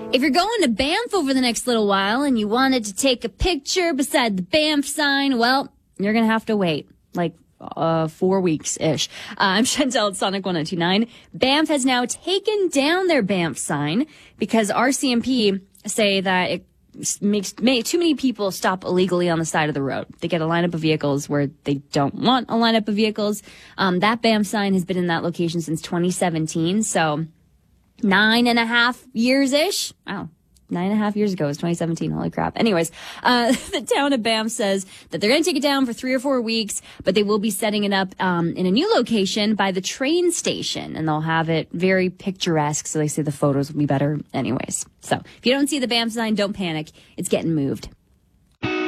If you're going to Banff over the next little while and you wanted to take a picture beside the Banff sign, well, you're going to have to wait, like 4 weeks-ish. I'm Chantel at Sonic 102.9. Banff has now taken down their Banff sign because RCMP say that it makes too many people stop illegally on the side of the road. They get a lineup of vehicles where they don't want a lineup of vehicles. That Banff sign has been in that location since 2017, so 9.5 years-ish. Wow. 9.5 years ago. It was 2017. Holy crap. Anyways, the town of Banff says that they're going to take it down for 3 or 4 weeks, but they will be setting it up in a new location by the train station, and they'll have it very picturesque, so they say the photos will be better anyways. So if you don't see the Banff sign, don't panic. It's getting moved.